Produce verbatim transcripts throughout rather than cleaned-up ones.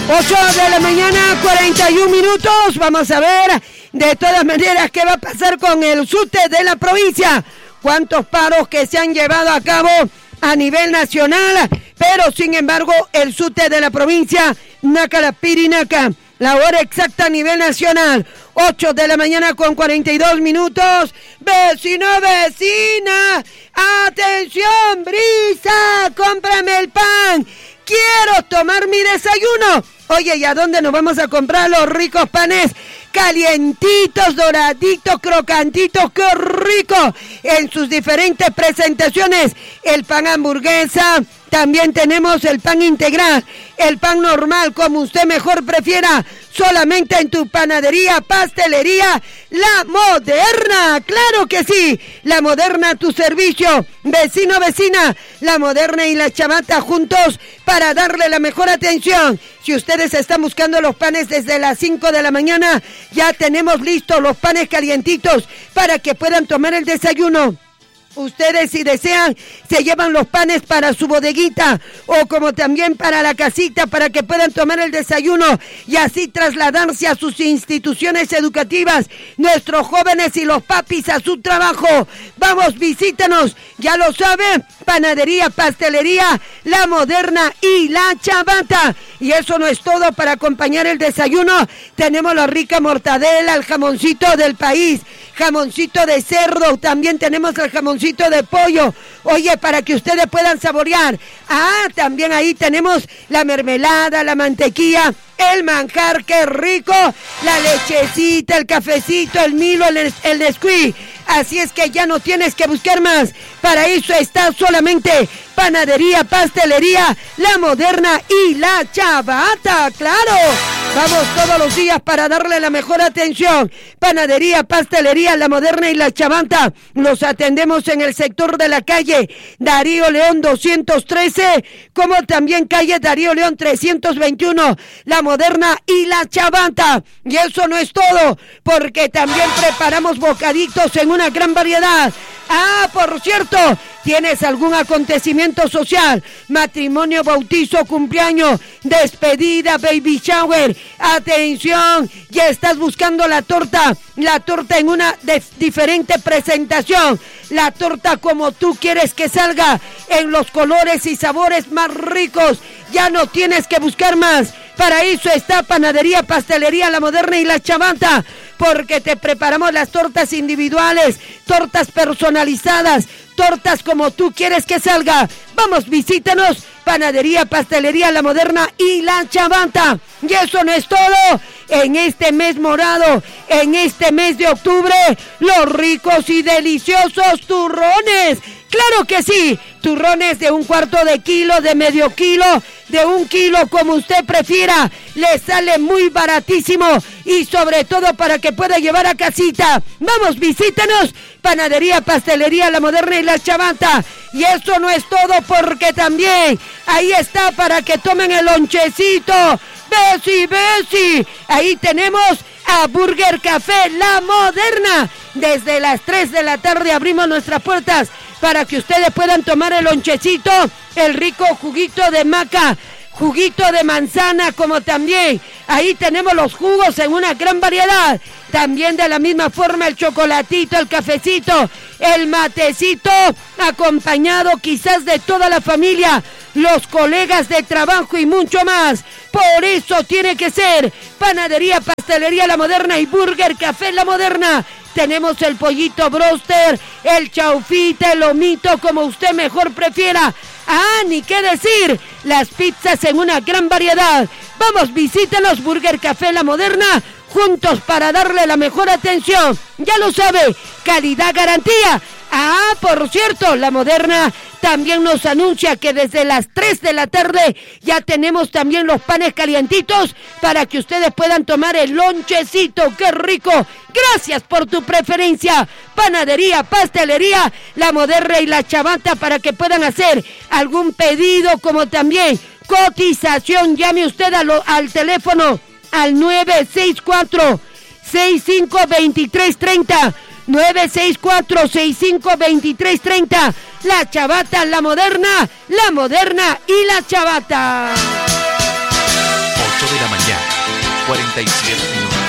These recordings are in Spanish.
ocho de la mañana, cuarenta y un minutos. Vamos a ver, de todas maneras, qué va a pasar con el SUTE de la provincia. Cuántos paros que se han llevado a cabo a nivel nacional, pero sin embargo, el SUTE de la provincia, Nacalapirinaca, la hora exacta a nivel nacional, ocho de la mañana con cuarenta y dos minutos. Vecino, vecina, atención, Brisa, cómprame el pan. Quiero tomar mi desayuno. Oye, ¿y a dónde nos vamos a comprar los ricos panes? Calientitos, doraditos, crocantitos, ¡qué rico! En sus diferentes presentaciones. El pan hamburguesa, también tenemos el pan integral, el pan normal, como usted mejor prefiera. Solamente en tu panadería, pastelería, La Moderna. ¡Claro que sí! La Moderna a tu servicio. Vecino, vecina, La Moderna y La Chavata juntos para darle la mejor atención. Si ustedes están buscando los panes desde las cinco de la mañana, ya tenemos listos los panes calientitos para que puedan tomar el desayuno. Ustedes, si desean, se llevan los panes para su bodeguita o como también para la casita para que puedan tomar el desayuno y así trasladarse a sus instituciones educativas. Nuestros jóvenes y los papis a su trabajo. Vamos, visítanos. Ya lo saben, panadería, pastelería, La Moderna y La Chavata. Y eso no es todo para acompañar el desayuno. Tenemos la rica mortadela, el jamoncito del país, jamoncito de cerdo, también tenemos el jamoncito de pollo. Oye, para que ustedes puedan saborear. Ah, también ahí tenemos la mermelada, la mantequilla, el manjar, qué rico, la lechecita, el cafecito, el Milo, el, el Nesquik. Así es que ya no tienes que buscar más. Para eso está solamente panadería, pastelería, La Moderna y La Chavata. ¡Claro! Vamos todos los días para darle la mejor atención. Panadería, pastelería, La Moderna y La Chavata. Los atendemos en el sector de la calle Darío León doscientos trece, como también calle Darío León trescientos veintiuno. La Moderna y La Chavata. Y eso no es todo, porque también preparamos bocaditos en una gran variedad. Ah, por cierto, ¿tienes algún acontecimiento social? Matrimonio, bautizo, cumpleaños, despedida, baby shower. Atención, ya estás buscando la torta. La torta en una de- diferente presentación. La torta como tú quieres que salga, en los colores y sabores más ricos. Ya no tienes que buscar más. Para eso está panadería, pastelería, La Moderna y La Chavata, porque te preparamos las tortas individuales, tortas personalizadas, tortas como tú quieres que salga. Vamos, visítanos, panadería, pastelería, La Moderna y La Chavata. Y eso no es todo. En este mes morado, en este mes de octubre, los ricos y deliciosos turrones. ¡Claro que sí! Turrones de un cuarto de kilo, de medio kilo, de un kilo, como usted prefiera. Le sale muy baratísimo y sobre todo para que pueda llevar a casita. Vamos, visítanos. Panadería, pastelería, La Moderna y La Chavata. Y eso no es todo, porque también ahí está para que tomen el lonchecito. Besi, besi. Ahí tenemos a Burger Café La Moderna. Desde las tres de la tarde abrimos nuestras puertas para que ustedes puedan tomar el lonchecito, el rico juguito de maca, juguito de manzana, como también ahí tenemos los jugos en una gran variedad. También de la misma forma el chocolatito, el cafecito, el matecito, acompañado quizás de toda la familia, los colegas de trabajo y mucho más. Por eso tiene que ser panadería, pastelería La Moderna y Burger Café La Moderna. Tenemos el pollito broster, el chaufita, el lomito, como usted mejor prefiera. Ah, ni qué decir, las pizzas en una gran variedad. Vamos, visítenos, Burger Café La Moderna, juntos para darle la mejor atención. Ya lo sabe, calidad, garantía. Ah, por cierto, La Moderna también nos anuncia que desde las tres de la tarde ya tenemos también los panes calientitos para que ustedes puedan tomar el lonchecito. ¡Qué rico! Gracias por tu preferencia. Panadería, pastelería, La Moderna y La Chavata, para que puedan hacer algún pedido, como también cotización. Llame usted a lo, al teléfono al nueve seis cuatro, seis cinco dos tres tres cero. nueve seis cuatro, seis cinco dos tres tres cero. La Chavata, La Moderna, La Moderna y La Chavata. ocho de la cuarenta y siete minutos.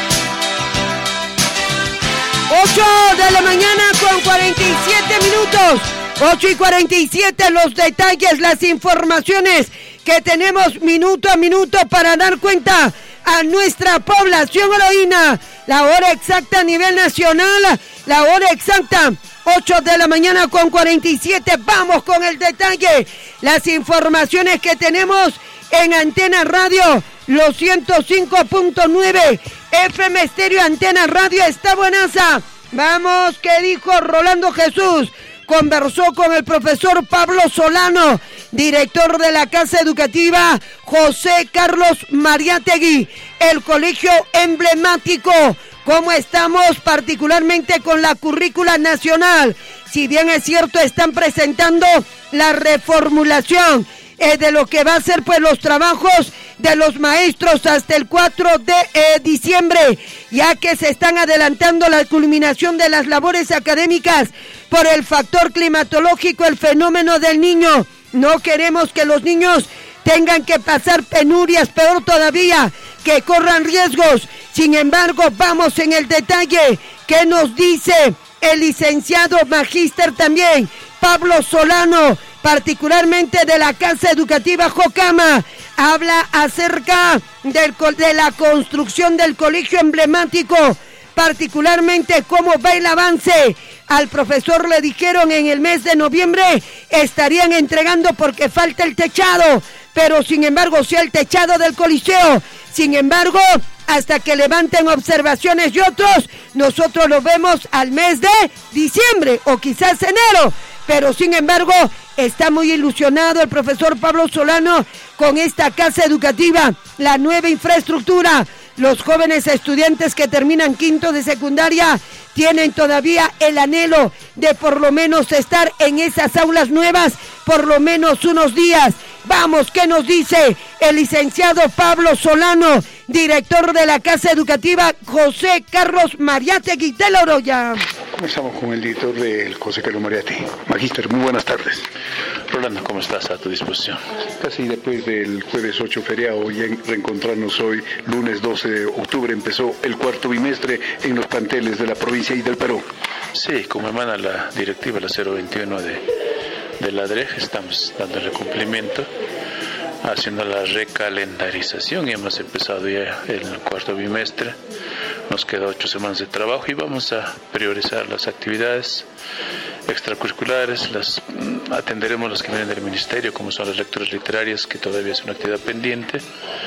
ocho de la mañana con cuarenta y siete minutos. ocho y cuarenta y siete, los detalles, las informaciones que tenemos minuto a minuto para dar cuenta a nuestra población oloína. La hora exacta a nivel nacional, la hora exacta, ocho de la mañana con cuarenta y siete. Vamos con el detalle, las informaciones que tenemos en Antena Radio, los ciento cinco punto nueve, F M Estéreo Antena Radio, está buenaza. Vamos, ¿qué dijo Rolando Jesús? Conversó con el profesor Pablo Solano, director de la Casa Educativa José Carlos Mariátegui, el colegio emblemático. ¿Cómo estamos particularmente con la currícula nacional? Si bien es cierto, están presentando la reformulación eh, de lo que va a ser pues los trabajos de los maestros hasta el cuatro de diciembre, ya que se están adelantando la culminación de las labores académicas por el factor climatológico, el fenómeno del niño. No queremos que los niños tengan que pasar penurias, peor todavía, que corran riesgos. Sin embargo, vamos en el detalle. ¿Qué nos dice el licenciado magíster también, Pablo Solano, particularmente de la Casa Educativa Jocama? Habla acerca del, de la construcción del colegio emblemático, particularmente cómo va el avance. Al profesor le dijeron en el mes de noviembre estarían entregando porque falta el techado, pero sin embargo, sí el techado del Coliseo. Sin embargo, hasta que levanten observaciones y otros, nosotros lo vemos al mes de diciembre o quizás enero. Pero sin embargo, está muy ilusionado el profesor Pablo Solano con esta casa educativa, la nueva infraestructura. Los jóvenes estudiantes que terminan quinto de secundaria tienen todavía el anhelo de por lo menos estar en esas aulas nuevas por lo menos unos días. Vamos, ¿qué nos dice el licenciado Pablo Solano, director de la Casa Educativa José Carlos Mariátegui de La Oroya? Comenzamos con el director del José Carlos Mariátegui. Magíster, muy buenas tardes. Rolando, ¿cómo estás? A tu disposición. Casi después del jueves ocho feriado, y reencontrarnos hoy, lunes doce de octubre, empezó el cuarto bimestre en los planteles de la provincia y del Perú. Sí, como emana la directiva, la cero veintiuno de, de la D R E J, estamos dándole cumplimiento, haciendo la recalendarización y hemos empezado ya el cuarto bimestre. Nos queda ocho semanas de trabajo y vamos a priorizar las actividades extracurriculares, las atenderemos las que vienen del ministerio, como son las lecturas literarias, que todavía es una actividad pendiente,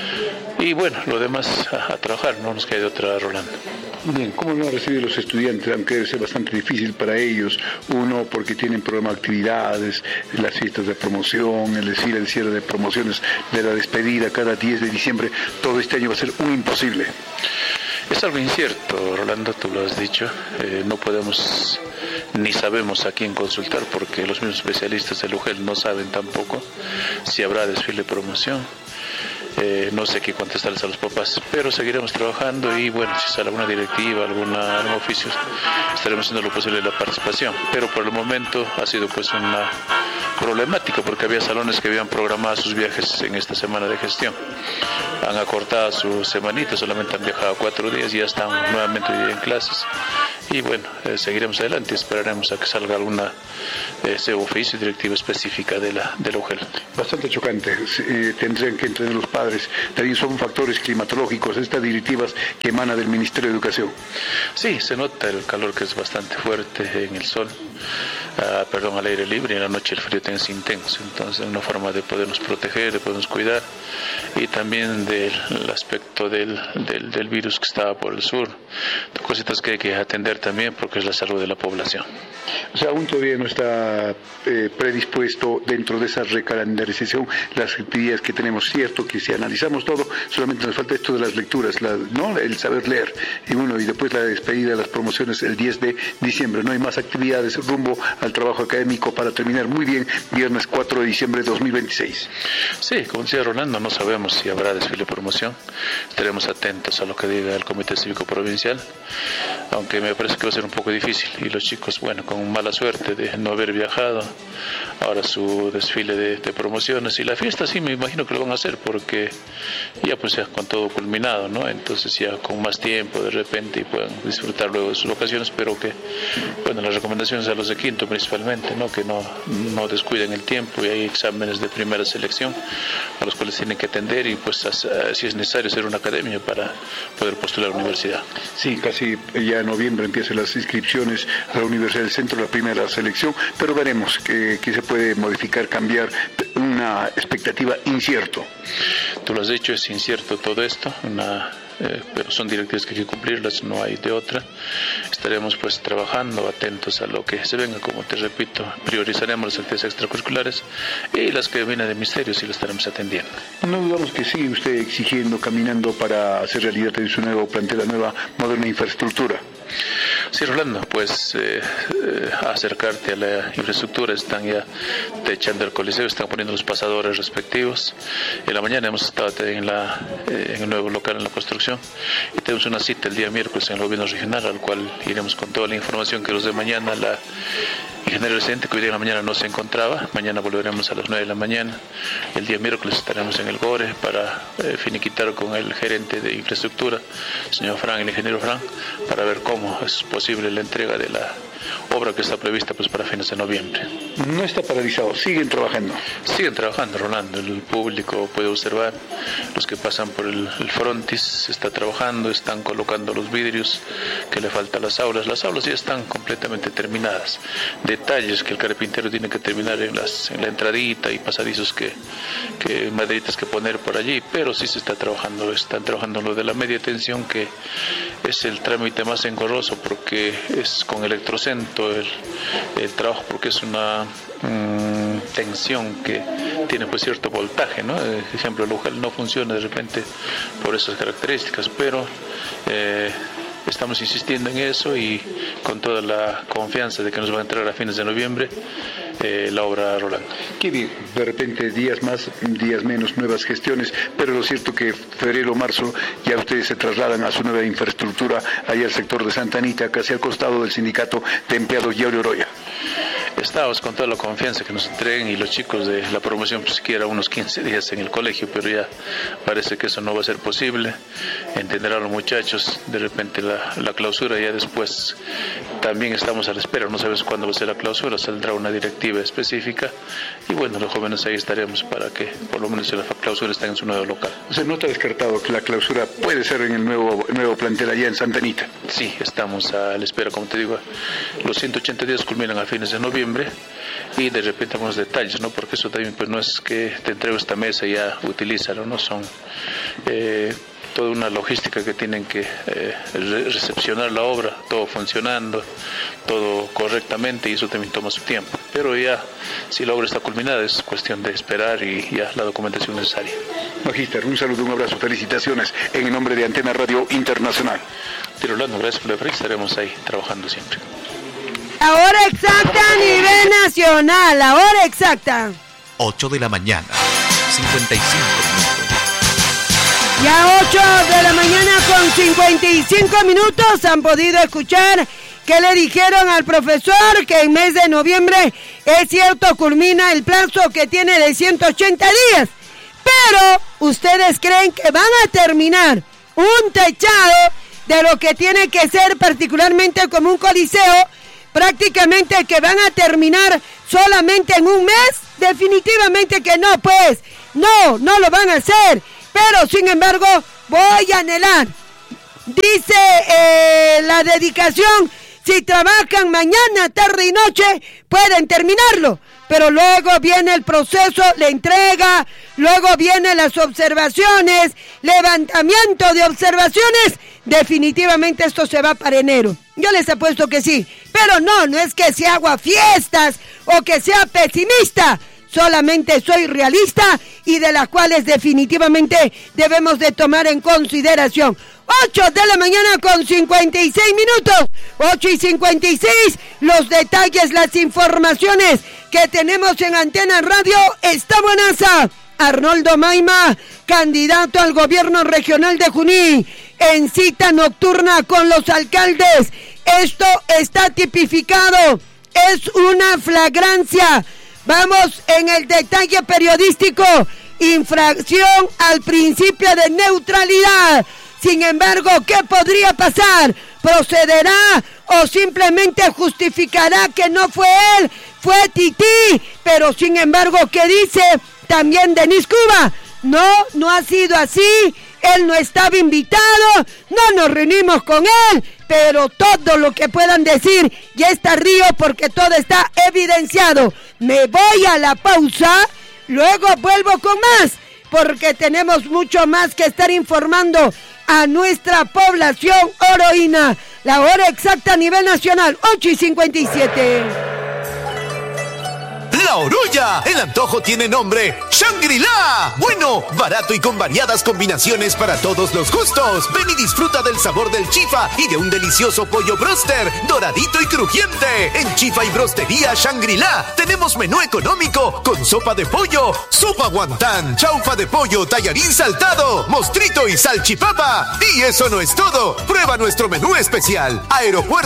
y bueno, lo demás a, a trabajar, no nos queda de otra, Rolando. Bien, ¿cómo lo han recibido los estudiantes? Aunque debe ser bastante difícil para ellos, uno porque tienen programa de actividades, las fiestas de promoción, el desfile, el cierre de promociones de la despedida cada diez de diciembre, todo este año va a ser un imposible. Es algo incierto, Rolando, tú lo has dicho, eh, no podemos ni sabemos a quién consultar porque los mismos especialistas del U G E L no saben tampoco si habrá desfile de promoción. Eh, no sé qué contestarles a los papás, pero seguiremos trabajando y bueno, si sale alguna directiva, alguna, algún oficio, estaremos haciendo lo posible de la participación, pero por el momento ha sido pues una problemática porque había salones que habían programado sus viajes en esta semana de gestión, han acortado su semanita, solamente han viajado cuatro días y ya están nuevamente hoy día en clases. Y bueno, eh, seguiremos adelante, esperaremos a que salga alguna eh, ese oficio directiva específica de la, de la U G E L. Bastante chocante, eh, tendrían que entender los padres, también son factores climatológicos, estas directivas que emanan del Ministerio de Educación. Sí, se nota el calor que es bastante fuerte en el sol, uh, perdón, al aire libre, y en la noche el frío es intenso, entonces una forma de podernos proteger, de podernos cuidar, y también del aspecto del, del, del virus que estaba por el sur, cositas que hay que atender también porque es la salud de la población. O sea, aún todavía no está eh, predispuesto dentro de esa recalendarización las actividades que tenemos, cierto que si analizamos todo, solamente nos falta esto de las lecturas, la, ¿no? El saber leer, y uno y después la despedida de las promociones el diez de diciembre, no hay más actividades rumbo al trabajo académico para terminar muy bien viernes cuatro de diciembre de dos mil veintiséis. Sí, como decía Rolando, no sabemos si habrá desfile de promoción, estaremos atentos a lo que diga el Comité Cívico Provincial. aunque me parece que va a ser un poco difícil. Y los chicos, bueno, con mala suerte de no haber viajado, ahora su desfile de, de promociones y la fiesta sí me imagino que lo van a hacer porque ya pues ya con todo culminado, ¿no? Entonces ya con más tiempo de repente y puedan disfrutar luego de sus vacaciones, pero que, bueno, las recomendaciones a los de quinto principalmente, ¿no? Que no, no descuiden el tiempo y hay exámenes de primera selección a los cuales tienen que atender y pues si es necesario ser un academia para poder postular a la universidad. Sí, casi ya en noviembre empiezan las inscripciones a la Universidad del Centro, la primera selección, pero veremos que, que se puede modificar, cambiar, una expectativa incierto. Tú lo has dicho, es incierto todo esto, una... Eh, pero son directivas que hay que cumplirlas, no hay de otra. Estaremos pues trabajando, atentos a lo que se venga, como te repito, priorizaremos las actividades extracurriculares y las que vienen de misterios y las estaremos atendiendo. No dudamos que sigue usted exigiendo, caminando para hacer realidad de su nuevo plantel, la nueva moderna infraestructura. Sí, Rolando, pues eh, eh, acercarte a la infraestructura, están ya techando el coliseo, están poniendo los pasadores respectivos. En la mañana hemos estado en, la, eh, en el nuevo local en la construcción y tenemos una cita el día miércoles en el gobierno regional, al cual iremos con toda la información que los de mañana. La ingeniero residente que hoy día en la mañana no se encontraba, mañana volveremos a las nueve de la mañana. El día miércoles estaremos en el GORE para eh, finiquitar con el gerente de infraestructura, el señor Fran, el ingeniero Fran, para ver cómo es posible la entrega de la obra que está prevista pues para fines de noviembre. No está paralizado, siguen trabajando. Siguen trabajando, Rolando, el público puede observar, los que pasan por el, el frontis, se está trabajando, están colocando los vidrios que le faltan a las aulas, las aulas ya están completamente terminadas, detalles que el carpintero tiene que terminar en, las, en la entradita y pasadizos que, que maderitas que poner por allí, pero sí se está trabajando, están trabajando lo de la media tensión, que es el trámite más engorroso porque es con electrocento el, el trabajo, porque es una mmm, tensión que tiene pues cierto voltaje, ¿no? Por ejemplo, el ujel no funciona de repente por esas características, pero eh, estamos insistiendo en eso y con toda la confianza de que nos va a entregar a fines de noviembre eh, la obra, Rolando. Qué bien, de repente días más, días menos, nuevas gestiones, pero lo cierto que febrero, marzo ya ustedes se trasladan a su nueva infraestructura allá al sector de Santa Anita, casi al costado del sindicato de empleados Yauri Oroya. Estamos con toda la confianza que nos entreguen y los chicos de la promoción pues siquiera unos quince días en el colegio, pero ya parece que eso no va a ser posible. Entenderán los muchachos, de repente la, la clausura, ya después también estamos a la espera, no sabes cuándo va a ser la clausura, saldrá una directiva específica y bueno, los jóvenes ahí estaremos para que por lo menos la clausura esté en su nuevo local. O sea, ¿no está descartado que la clausura puede ser en el nuevo, nuevo plantel allá en Santa Anita? Sí, estamos a la espera, como te digo, los ciento ochenta días culminan a fines de noviembre y de repente algunos detalles, ¿no? Porque eso también pues no es que te entrego esta mesa y ya utilízalo, ¿no? Son eh, toda una logística que tienen que eh, recepcionar la obra, todo funcionando, todo correctamente y eso también toma su tiempo. Pero ya, si la obra está culminada, es cuestión de esperar y ya la documentación necesaria. Magíster, un saludo, un abrazo, felicitaciones en el nombre de Antena Radio Internacional. Tiro Orlando, gracias por la oferta, estaremos ahí trabajando siempre. La hora exacta a nivel nacional, la hora exacta. ocho de la mañana, cincuenta y cinco minutos. Ya ocho de la mañana con cincuenta y cinco minutos han podido escuchar que le dijeron al profesor que en mes de noviembre, es cierto, culmina el plazo que tiene de ciento ochenta días. Pero ustedes creen que van a terminar un techado de lo que tiene que ser particularmente como un coliseo, prácticamente que van a terminar solamente en un mes. Definitivamente que no, pues, no, no lo van a hacer, pero sin embargo voy a anhelar, dice eh, la dedicación, si trabajan mañana, tarde y noche, pueden terminarlo, pero luego viene el proceso, la entrega, luego vienen las observaciones, levantamiento de observaciones. Definitivamente esto se va para enero. Yo les apuesto que sí, pero no, no es que sea aguafiestas o que sea pesimista, solamente soy realista y de las cuales definitivamente debemos de tomar en consideración. ocho de la mañana con cincuenta y seis minutos, ocho y cincuenta y seis, los detalles, las informaciones que tenemos en Antena Radio. Está buenaza Arnoldo Maima, candidato al gobierno regional de Junín, en cita nocturna con los alcaldes. Esto está tipificado, es una flagrancia. Vamos en el detalle periodístico, infracción al principio de neutralidad. Sin embargo, ¿qué podría pasar? ¿Procederá o simplemente justificará que no fue él, fue Tití? Pero sin embargo, ¿qué dice también Denis Cuba? No, no ha sido así, él no estaba invitado, no nos reunimos con él, pero todo lo que puedan decir ya está río porque todo está evidenciado. Me voy a la pausa, luego vuelvo con más, porque tenemos mucho más que estar informando a nuestra población oroína. La hora exacta a nivel nacional, ocho y cincuenta y siete. La Oroya, el antojo tiene nombre Shangri-La. Bueno, barato y con variadas combinaciones para todos los gustos. Ven y disfruta del sabor del chifa y de un delicioso pollo broster, doradito y crujiente. En Chifa y Brostería Shangri-La tenemos menú económico con sopa de pollo, sopa guantán, chaufa de pollo, tallarín saltado, mostrito y salchipapa. Y eso no es todo. Prueba nuestro menú especial. Aeropuerto